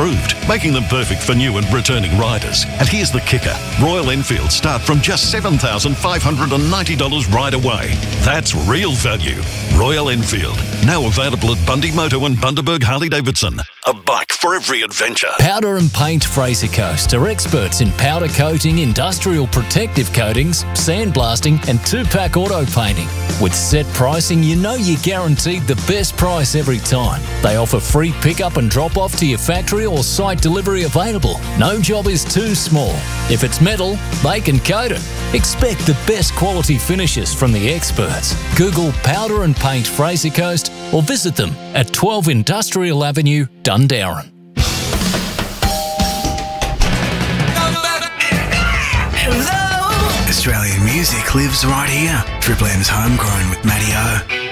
approved, making them perfect for new and returning riders. And here's the kicker. Royal Enfield start from just $7,590 right away. That's real value. Royal Enfield. Now available at Bundy Moto and Bundaberg Harley-Davidson. A bike for every adventure. Powder and Paint Fraser Coast are experts in powder coating, industrial protective coatings, sandblasting and 2-pack auto painting. With set pricing, you know you're guaranteed the best price every time. They offer free pickup and drop off to your factory or site delivery available. No job is too small. If it's metal, they can coat it. Expect the best quality finishes from the experts. Google Powder and Paint Fraser Coast or visit them at 12 Industrial Avenue, Dundarren. Australian music lives right here. Triple M's Homegrown with Matty O.